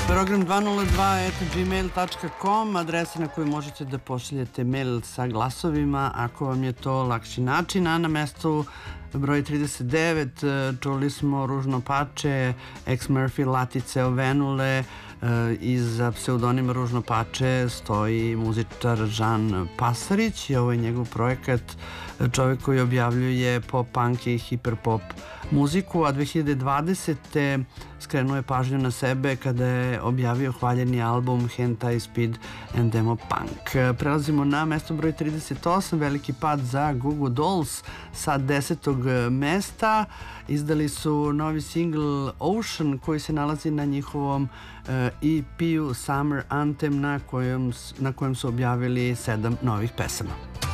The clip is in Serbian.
Program 202@gmail.com, adresa na koju možete da pošaljete mail sa glasovima ako vam je to lakši način. A na mestu broj 39 čuli smo Ružno pače, Ex Murphy, Latice Ovenule. Iza pseudonima Ružno pače stoji muzičar Žan Pasarić i ovo je njegov projekat, čovjek koji objavljuje pop, punk i hiperpop muziku, a 2020. skrenuo je pažnju na sebe kada je objavio hvaljeni album Hentai Speed and Demo Punk. Prelazimo na mesto broj 38, veliki pad za Goo Goo Dolls sa 10. mesta. Izdali su novi single Ocean koji se nalazi na njihovom EP-u Summer Anthem na kojem su objavili 7 novih pesama.